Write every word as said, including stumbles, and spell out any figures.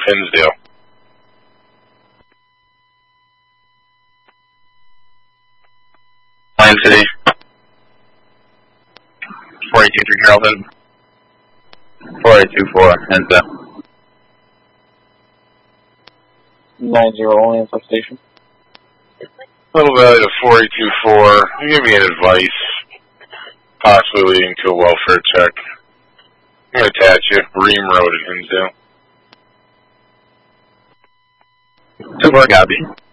Hinsdale. Lion City. four eight two three Carlton. four eight two four, Hinsdale. nine zero only in substation. Little value to four eight two four. Give me an advice, possibly leading to a welfare check. I'm going to attach you. Ream Road at Hinsdale. two four, copy.